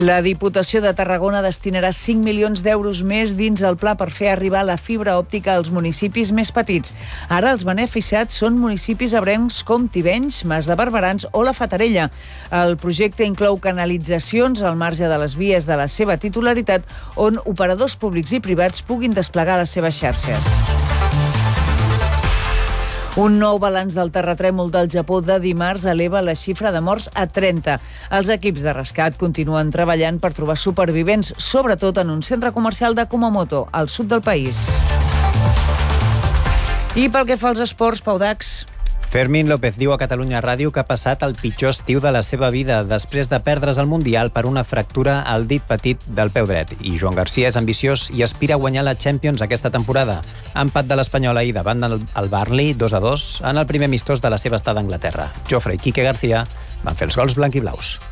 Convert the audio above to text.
La Diputació de Tarragona destinarà 5 milions d'euros més dins el pla per fer arribar la fibra òptica als municipis més petits. Ara els beneficiats són municipis ebrencs com Tivenys, Mas de Barberans o la Fatarella. El projecte inclou canalitzacions al marge de les vies de la seva titularitat on operadors públics i privats puguin desplegar les seves xarxes. Un nou balanç del terratrèmol del Japó de dimarts eleva la xifra de morts a 30. Els equips de rescat continuen treballant per trobar supervivents, sobretot en un centre comercial de Kumamoto, al sud del país. I pel que fa als esports, Pau Dax. Fermín López diu a Catalunya Ràdio que ha passat el pitjor estiu de la seva vida després de perdre's el Mundial per una fractura al dit petit del peu dret. I Joan Garcia és ambiciós i aspira a guanyar la Champions aquesta temporada. Empat de l'Espanyol ahir davant el Burnley 2-2 en el primer amistós de la seva estada a Anglaterra. Jofre i Quique García van fer els gols blanc i blaus.